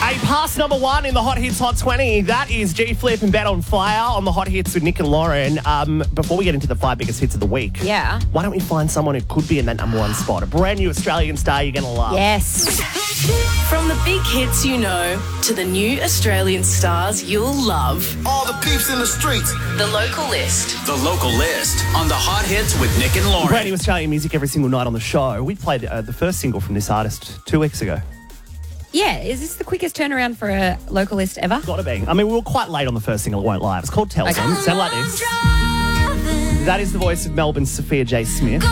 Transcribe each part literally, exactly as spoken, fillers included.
Hey, past number one in the Hot Hits Hot twenty. That is G Flip and Bet on Fire on the Hot Hits with Nick and Lauren. Um, before we get into the five biggest hits of the week, Yeah. why don't we find someone who could be in that number one spot? A brand new Australian star you're going to love. Yes. From the big hits you know to the new Australian stars you'll love. All the peeps in the streets. The Local List. The Local List on the Hot Hits with Nick and Lauren. Brand new Australian music every single night on the show. We played uh, the first single from this artist two weeks ago. Yeah. Is this the quickest turnaround for a local list ever? Gotta be. I mean, we were quite late on the first single, I won't lie. It's called Tell Them. Okay. Sound like this. That is the voice of Melbourne's Sophia J. Smith.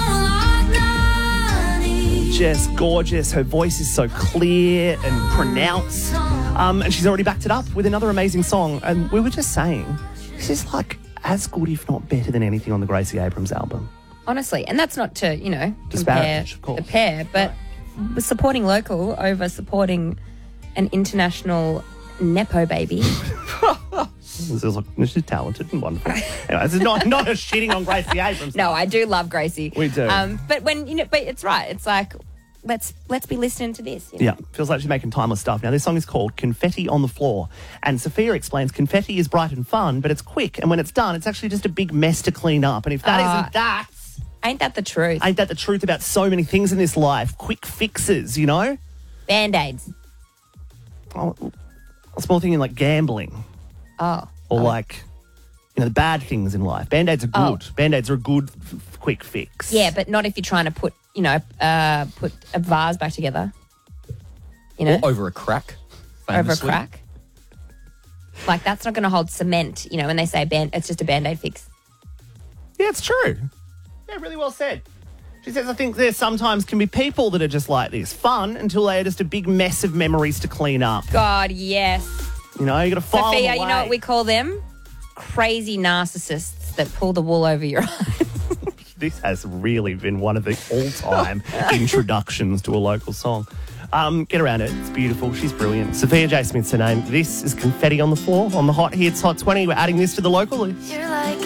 Just gorgeous. Her voice is so clear and pronounced. Um, and she's already backed it up with another amazing song. And we were just saying, this is like as good, if not better, than anything on the Gracie Abrams album. Honestly. And that's not to, you know, compare Disparage, of course. the pair, but supporting local over supporting an international Nepo baby. This is like, she's talented and wonderful. Anyway, this is not, not a shitting on Gracie Abrams. No, I do love Gracie. We do. Um, but when, you know, but it's right. It's like, let's let's be listening to this. You know? Yeah, feels like she's making timeless stuff. Now, this song is called Confetti on the Floor. And Sophia explains confetti is bright and fun, but it's quick. And when it's done, it's actually just a big mess to clean up. And if that Uh, isn't that, Ain't that the truth? ain't that the truth about so many things in this life? Quick fixes, you know? Band-Aids. Oh, a small thing in like gambling Oh. or like, you know, the bad things in life. Band-Aids are Oh. good. Band-Aids are a good f- f- quick fix. Yeah, but not if you're trying to put, you know, uh, put a vase back together. You know, Or over a crack. over a famously. crack. Like, that's not going to hold cement, you know, when they say band, it's just a Band-Aid fix. Yeah, it's true. Yeah, really well said. She says, I think there sometimes can be people that are just like this. Fun until they are just a big mess of memories to clean up. God, yes. You know, you got to file Sophia, them you away. know what we call them? Crazy narcissists that pull the wool over your eyes. This has really been one of the all-time introductions to a local song. Um, get around it. It's beautiful. She's brilliant. Sophia J. Smith's her name. This is Confetti on the Floor on the Hot Hits Hot twenty. We're adding this to the local list. You're like